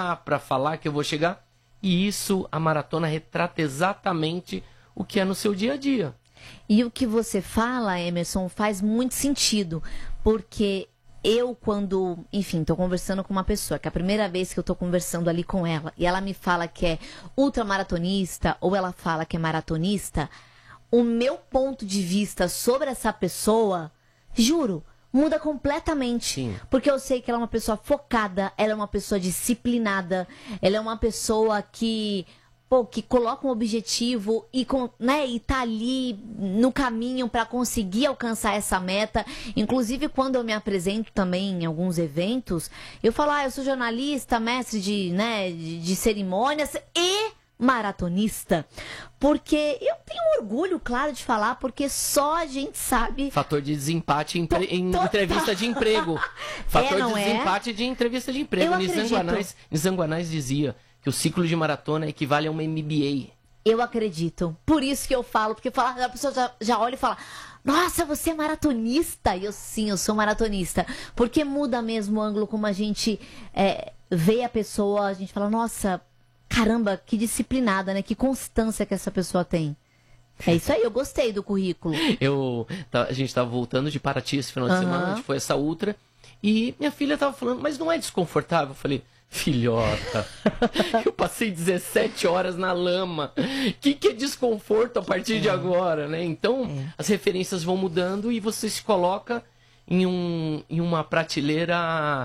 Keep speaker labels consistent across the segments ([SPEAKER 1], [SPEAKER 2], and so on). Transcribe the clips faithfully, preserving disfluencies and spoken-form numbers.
[SPEAKER 1] chegar, para falar que eu vou chegar. E isso, a maratona retrata exatamente o que é no seu dia a dia.
[SPEAKER 2] E o que você fala, Emerson, faz muito sentido, porque eu quando, enfim, estou conversando com uma pessoa, que é a primeira vez que eu estou conversando ali com ela, e ela me fala que é ultramaratonista, ou ela fala que é maratonista, o meu ponto de vista sobre essa pessoa, juro, muda completamente.
[SPEAKER 1] Sim.
[SPEAKER 2] Porque eu sei que ela é uma pessoa focada, ela é uma pessoa disciplinada, ela é uma pessoa que... Pô, que coloca um objetivo e, com, né, e tá ali no caminho para conseguir alcançar essa meta. Inclusive, quando eu me apresento também em alguns eventos, eu falo, ah, eu sou jornalista, mestre de, né, de, de cerimônias e maratonista. Porque eu tenho orgulho, claro, de falar, porque só a gente sabe...
[SPEAKER 1] Fator de desempate em,
[SPEAKER 2] Tô,
[SPEAKER 1] em
[SPEAKER 2] tô,
[SPEAKER 1] entrevista de emprego. Fator
[SPEAKER 2] é,
[SPEAKER 1] de
[SPEAKER 2] é?
[SPEAKER 1] desempate de entrevista de emprego.
[SPEAKER 2] Eu
[SPEAKER 1] Nizanguanais, Nizanguanais dizia que o ciclo de maratona equivale a uma M B A.
[SPEAKER 2] Eu acredito. Por isso que eu falo, porque fala, a pessoa já, já olha e fala, nossa, você é maratonista? E eu, sim, eu sou maratonista. Porque muda mesmo o ângulo como a gente é, vê a pessoa, a gente fala, nossa, caramba, que disciplinada, né? Que constância que essa pessoa tem. É isso aí, eu gostei do currículo.
[SPEAKER 1] Eu, tá, a gente estava voltando de Paraty esse final de
[SPEAKER 2] Uhum.
[SPEAKER 1] semana, a gente foi essa ultra, e minha filha estava falando, mas não é desconfortável? Eu falei... Filhota, eu passei dezessete horas na lama. O que, que é desconforto a partir é. de agora, né? Então, é. as referências vão mudando e você se coloca em, um, em uma prateleira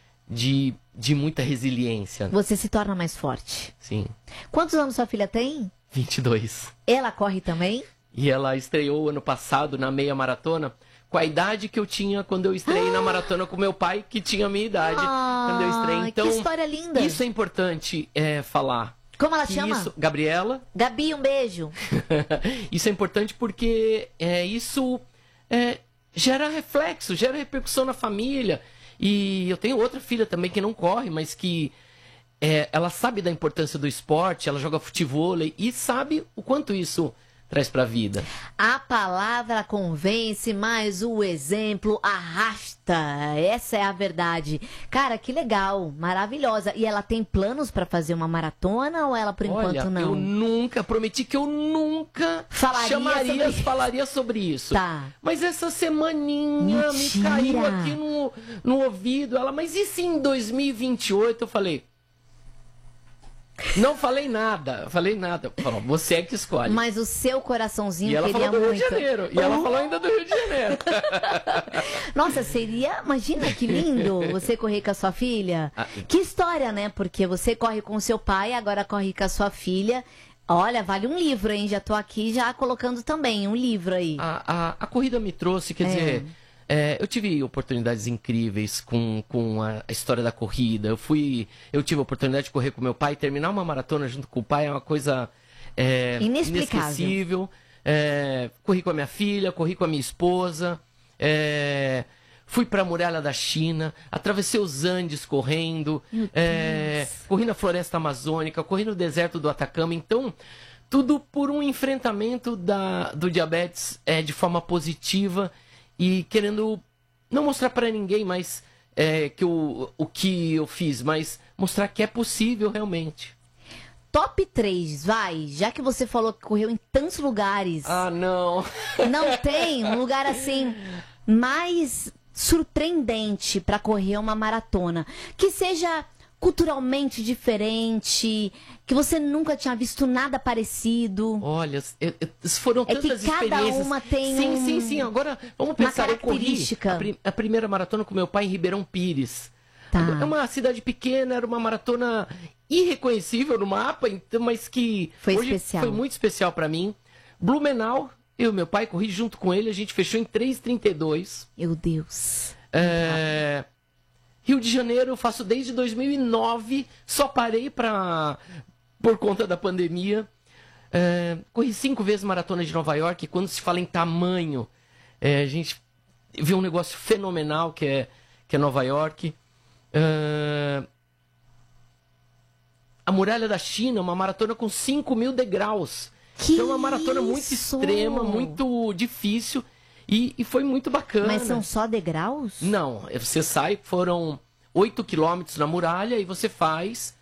[SPEAKER 1] de, de muita resiliência.
[SPEAKER 2] Você se torna mais forte.
[SPEAKER 1] Sim.
[SPEAKER 2] Quantos anos sua filha tem?
[SPEAKER 1] vinte e dois.
[SPEAKER 2] Ela corre também?
[SPEAKER 1] E ela estreou ano passado na meia maratona com a idade que eu tinha quando eu estreiei ah. na maratona com meu pai, que tinha a minha idade ah, quando eu estreiei. Então,
[SPEAKER 2] que história linda.
[SPEAKER 1] Isso é importante é, falar.
[SPEAKER 2] Como ela chama?
[SPEAKER 1] Isso, Gabriela.
[SPEAKER 2] Gabi, um beijo.
[SPEAKER 1] Isso é importante porque é, isso é, gera reflexo, gera repercussão na família. E eu tenho outra filha também que não corre, mas que é, ela sabe da importância do esporte, ela joga futevôlei e sabe o quanto isso traz para a vida.
[SPEAKER 2] A palavra convence, mas o exemplo arrasta. Essa é a verdade. Cara, que legal, maravilhosa. E ela tem planos para fazer uma maratona ou ela por
[SPEAKER 1] Olha,
[SPEAKER 2] enquanto não?
[SPEAKER 1] Eu nunca, prometi que eu nunca
[SPEAKER 2] falaria
[SPEAKER 1] chamaria,
[SPEAKER 2] sobre...
[SPEAKER 1] falaria sobre isso.
[SPEAKER 2] Tá.
[SPEAKER 1] Mas essa semaninha
[SPEAKER 2] Mentira.
[SPEAKER 1] me caiu aqui no, no ouvido. Ela, mas e se em dois mil e vinte e oito? Eu falei... Não falei nada, falei nada. Falou, você é que escolhe.
[SPEAKER 2] Mas o seu coraçãozinho
[SPEAKER 1] e ela
[SPEAKER 2] queria
[SPEAKER 1] falou do
[SPEAKER 2] muito.
[SPEAKER 1] Rio de Janeiro. E ela falou ainda do Rio de Janeiro.
[SPEAKER 2] Nossa, seria... Imagina que lindo você correr com a sua filha. Ah, que história, né? Porque você corre com o seu pai, agora corre com a sua filha. Olha, vale um livro, hein? Já tô aqui já colocando também um livro aí.
[SPEAKER 1] A, a, a corrida me trouxe, quer é. dizer... É, eu tive oportunidades incríveis com, com a, a história da corrida. Eu fui, eu tive a oportunidade de correr com meu pai, terminar uma maratona junto com o pai é uma coisa é, inesquecível. É, corri com a minha filha, corri com a minha esposa, é, fui para a muralha da China, atravessei os Andes correndo, é, corri na floresta amazônica, corri no deserto do Atacama. Então, tudo por um enfrentamento da, do diabetes é, de forma positiva. E querendo não mostrar para ninguém mais é, que o, o que eu fiz, mas mostrar que é possível realmente.
[SPEAKER 2] Top três, vai. Já que você falou que correu em tantos lugares.
[SPEAKER 1] Ah, não.
[SPEAKER 2] Não tem um lugar assim mais surpreendente para correr uma maratona. Que seja culturalmente diferente, que você nunca tinha visto nada parecido.
[SPEAKER 1] Olha, eu, eu, foram tantas
[SPEAKER 2] experiências. É que cada
[SPEAKER 1] experiências.
[SPEAKER 2] uma tem
[SPEAKER 1] Sim,
[SPEAKER 2] um...
[SPEAKER 1] sim, sim. Agora, vamos pensar,
[SPEAKER 2] uma
[SPEAKER 1] eu corri a, prim a primeira maratona com meu pai em Ribeirão Pires.
[SPEAKER 2] Tá.
[SPEAKER 1] É uma cidade pequena, era uma maratona irreconhecível no mapa, então, mas que
[SPEAKER 2] foi
[SPEAKER 1] hoje
[SPEAKER 2] especial.
[SPEAKER 1] Foi muito especial para mim. Blumenau, eu e meu pai corri junto com ele, a gente fechou em três e trinta e dois.
[SPEAKER 2] Meu Deus.
[SPEAKER 1] É... Rio de Janeiro eu faço desde dois mil e nove, só parei pra... por conta da pandemia. É... Corri cinco vezes maratona de Nova York, e quando se fala em tamanho, é, a gente vê um negócio fenomenal que é, que é Nova York. É... A Muralha da China, uma maratona com cinco mil degraus.
[SPEAKER 2] Que
[SPEAKER 1] então é uma maratona
[SPEAKER 2] isso?
[SPEAKER 1] muito extrema, muito difícil. E, e foi muito bacana.
[SPEAKER 2] Mas são só degraus?
[SPEAKER 1] Não, você sai, foram oito quilômetros na muralha e você faz